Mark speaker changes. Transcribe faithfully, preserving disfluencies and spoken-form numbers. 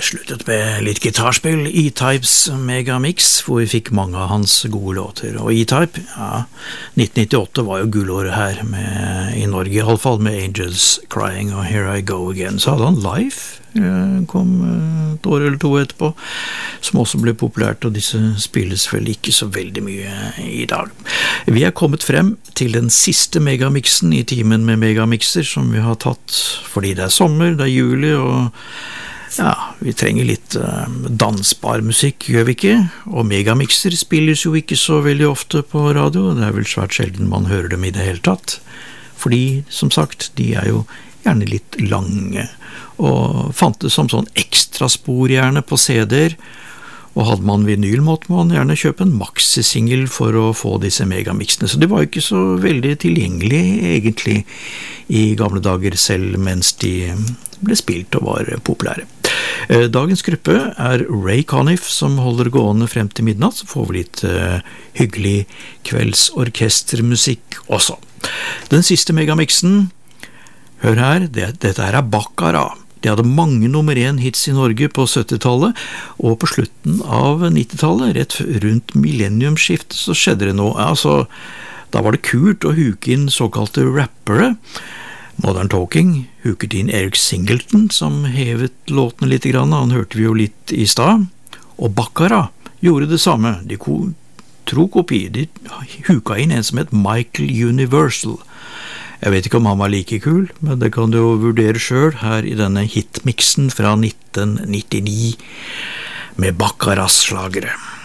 Speaker 1: sluttet med litt gitarspill, E-Types Megamix, hvor vi fikk mange av hans gode låter. Og E-Type, ja, nitten nittiåtte var jo gullåret her, med, i Norge i alle fall, med Angels Crying og Here I Go Again. Så hadde han Life, kom et år eller to etterpå, som også ble populært, og disse spilles vel ikke så veldig mye i dag. Vi er kommet frem til den siste megamixen i timen med megamixer som vi har tatt, fordi det er sommer, det er juli, og ja, vi trenger litt uh, dansbar musikk, gjør vi ikke? Og megamixer spilles jo ikke så veldig ofte på radio, det er vel svært sjelden man hører dem i det hele tatt, fordi, som sagt, de er jo gjerne litt lange, og fantes som sånn ekstra spor gjerne på C D-er, og hadde man vinyl måtte man gjerne kjøpe en maxi-single for å få disse megamixene, så det var jo ikke så veldig tilgjengelig egentlig i gamle dager selv mens de ble spilt og var populære. Dagens gruppe er Ray Conniff som holder gående frem til midnatt, så får vi litt uh, hyggelig kveldsorkestermusikk også. Den siste megamixen, hør her, det, dette her er Baccara. De hadde mange nummer én hits i Norge på syttitallet, og på slutten av nittitallet, rett rundt millenniumsskiftet, så skjedde det noe. Altså, da var det kult å huke inn såkalte rappere. Modern Talking huket inn Eric Singleton, som hevet låtene litt grann, han hørte vi jo litt i stad. Og Baccara gjorde det samme. De tro kopi, de huka inn en som het Michael Universal. Jeg vet ikke om han var like kul, men det kan du jo vurdere selv her i denne hitmixen fra nitten nittini med Baccaras slagere.